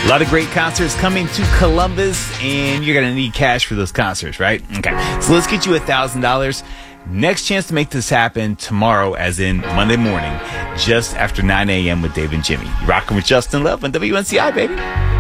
A lot of great concerts coming to Columbus, and you're going to need cash for those concerts, right? Okay, so let's get you $1,000. Next chance to make this happen tomorrow, as in Monday morning, just after 9 a.m. with Dave and Jimmy. You're rocking with Justin Love on WNCI, baby.